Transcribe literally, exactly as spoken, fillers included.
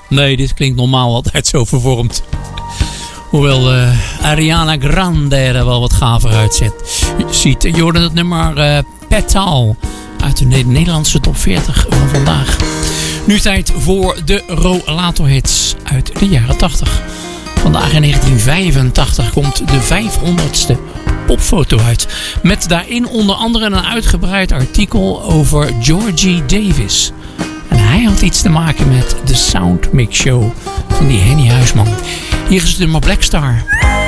Nee, dit klinkt normaal altijd zo vervormd. Hoewel uh, Ariana Grande er wel wat gaver uitziet. Ziet. Je hoorde het nummer uh, Petal uit de Nederlandse top veertig van vandaag. Nu tijd voor de rollatorhits uit de jaren tachtig. Vandaag in negentien vijfentachtig komt de vijfhonderdste popfoto uit. Met daarin onder andere een uitgebreid artikel over Georgie Davis. En hij had iets te maken met de Sound Mix Show van die Henny Huisman. Hier is het nummer Black Star.